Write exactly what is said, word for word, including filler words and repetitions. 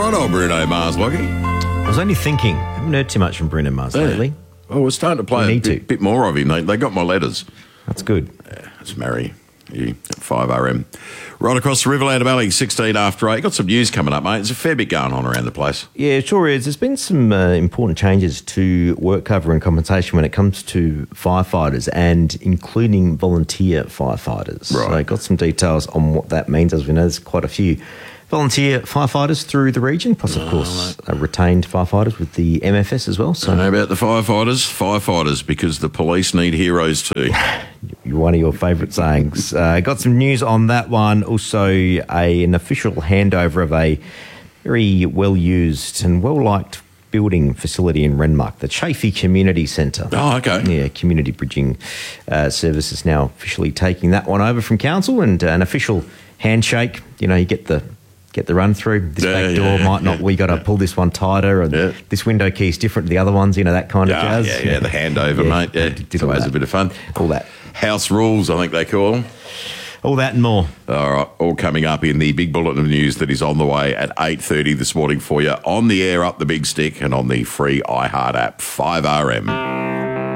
right, old Bruno Mars, Lockie. I was only thinking, I haven't heard too much from Bruno Mars Yeah. lately. Oh, we're starting to play We a need bit, to. bit more of him. They, they got my letters. That's good. Yeah, it's Mary. You at five R M. Right across the Riverland Valley, sixteen after eight. Got some news coming up, mate. There's a fair bit going on around the place. Yeah, it sure is. There's been some uh, important changes to work cover and compensation when it comes to firefighters and including volunteer firefighters. Right. So I got some details on what that means. As we know, there's quite a few volunteer firefighters through the region, plus, of course, uh, retained firefighters with the M F S as well. So I know about the firefighters. Firefighters, because the police need heroes too. one of your favourite sayings. Uh, got some news on that one. Also, a, an official handover of a very well-used and well-liked building facility in Renmark, the Chaffey Community Centre. Oh, okay. Yeah, Community Bridging uh, Services now officially taking that one over from council, and uh, an official handshake. You know, you get the get the run through. This Yeah, back yeah, door yeah, might not. yeah, We got to yeah. pull this one tighter, and Yeah. this window key is different to the other ones. You know, that kind of Yeah, jazz. yeah, yeah, the handover, Yeah, mate. Yeah, did- did it's all always that. a bit of fun. All that, House rules, I think they call them. all that, and more. All right, all coming up in the big bulletin of news that is on the way at eight thirty this morning for you on the air, up the big stick, and on the free iHeart app, five R M.